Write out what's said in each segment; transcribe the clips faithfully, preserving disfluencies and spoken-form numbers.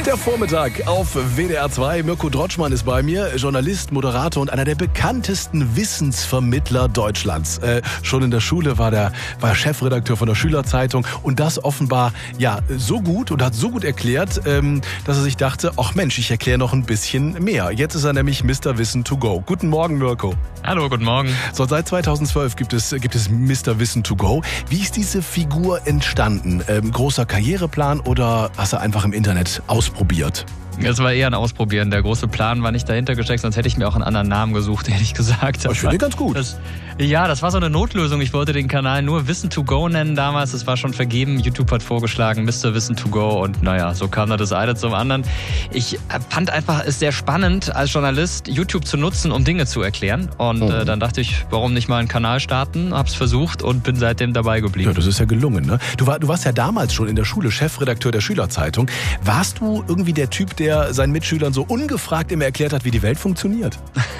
Der Vormittag auf W D R zwei. Mirko Drotschmann ist bei mir, Journalist, Moderator und einer der bekanntesten Wissensvermittler Deutschlands. Äh, schon in der Schule war der war Chefredakteur von der Schülerzeitung und das offenbar ja so gut und hat so gut erklärt, ähm, dass er sich dachte, ach Mensch, ich erkläre noch ein bisschen mehr. Jetzt ist er nämlich Mister Wissen to go. Guten Morgen, Mirko. Hallo, guten Morgen. So, seit zweitausendzwölf gibt es, gibt es Mister Wissen to go. Wie ist diese Figur entstanden? Ähm, großer Karriereplan oder hast du einfach im Internet ausprobiert? Es war eher ein Ausprobieren. Der große Plan war nicht dahinter gesteckt, sonst hätte ich mir auch einen anderen Namen gesucht, ehrlich gesagt. Aber ich finde den ganz gut. Das, ja, das war so eine Notlösung. Ich wollte den Kanal nur Wissen to go nennen damals. Das war schon vergeben. YouTube hat vorgeschlagen, Mister Wissen to go. Und naja, so kam da das eine zum anderen. Ich fand einfach es sehr spannend, als Journalist YouTube zu nutzen, um Dinge zu erklären. Und mhm. äh, dann dachte ich, warum nicht mal einen Kanal starten? Hab's versucht und bin seitdem dabei geblieben. Ja, das ist ja gelungen, ne? Du, war, du warst ja damals schon in der Schule Chefredakteur der Schülerzeitung. Warst du irgendwie der Typ, der der seinen Mitschülern so ungefragt immer erklärt hat, wie die Welt funktioniert?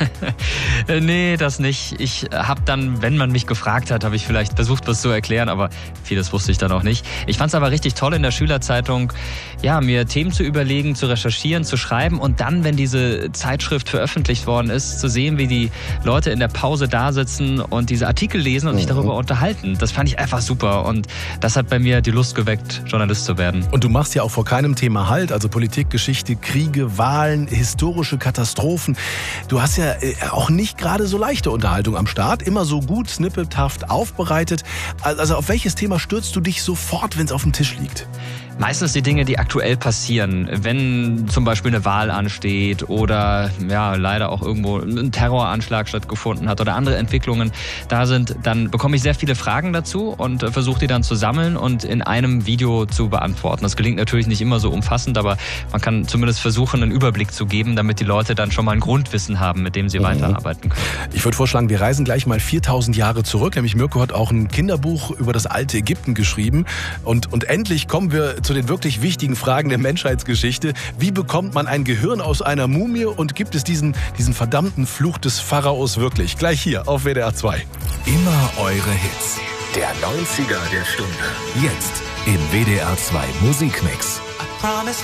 Nee, das nicht. Ich habe dann, wenn man mich gefragt hat, habe ich vielleicht versucht, was zu erklären, aber vieles wusste ich dann auch nicht. Ich fand es aber richtig toll in der Schülerzeitung, ja, mir Themen zu überlegen, zu recherchieren, zu schreiben und dann, wenn diese Zeitschrift veröffentlicht worden ist, zu sehen, wie die Leute in der Pause da sitzen und diese Artikel lesen und sich darüber unterhalten. Das fand ich einfach super und das hat bei mir die Lust geweckt, Journalist zu werden. Und du machst ja auch vor keinem Thema Halt, also Politik, Geschichte, Kriege, Wahlen, historische Katastrophen. Du hast ja auch nicht gerade so leichte Unterhaltung am Start, immer so gut snippethaft aufbereitet. Also auf welches Thema stürzt du dich sofort, wenn es auf dem Tisch liegt? Meistens die Dinge, die aktuell passieren, wenn zum Beispiel eine Wahl ansteht oder ja leider auch irgendwo ein Terroranschlag stattgefunden hat oder andere Entwicklungen da sind, dann bekomme ich sehr viele Fragen dazu und versuche die dann zu sammeln und in einem Video zu beantworten. Das gelingt natürlich nicht immer so umfassend, aber man kann zumindest versuchen, einen Überblick zu geben, damit die Leute dann schon mal ein Grundwissen haben, mit dem sie mhm. weiterarbeiten können. Ich würde vorschlagen, wir reisen gleich mal viertausend Jahre zurück. Nämlich Mirko hat auch ein Kinderbuch über das alte Ägypten geschrieben und, und endlich kommen wir zu den wirklich wichtigen Fragen der Menschheitsgeschichte. Wie bekommt man ein Gehirn aus einer Mumie und gibt es diesen, diesen verdammten Fluch des Pharaos wirklich? Gleich hier auf W D R zwei. Immer eure Hits. Der neunziger der Stunde. Jetzt im W D R zwei Musikmix.